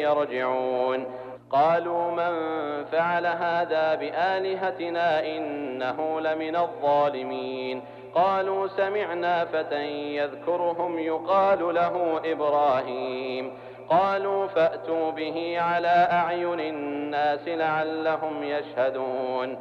يرجعون. قالوا من فعل هذا بآلهتنا إنه لمن الظالمين. قالوا سمعنا فتى يذكرهم يقال له إبراهيم. قالوا فأتوا به على أعين الناس لعلهم يشهدون.